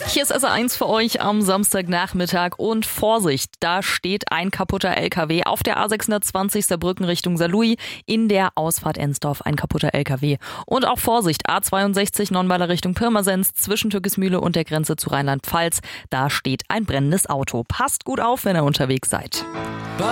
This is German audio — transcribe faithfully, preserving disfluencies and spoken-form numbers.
Hier ist S R eins für euch am Samstagnachmittag und Vorsicht, da steht ein kaputter L K W auf der A sechshundertzwanzig Saarbrücken Richtung Saarlouis, in der Ausfahrt Ensdorf ein kaputter L K W. Und auch Vorsicht, A zweiundsechzig Nonnweiler Richtung Pirmasens zwischen Türkismühle und der Grenze zu Rheinland-Pfalz, da steht ein brennendes Auto. Passt gut auf, wenn ihr unterwegs seid.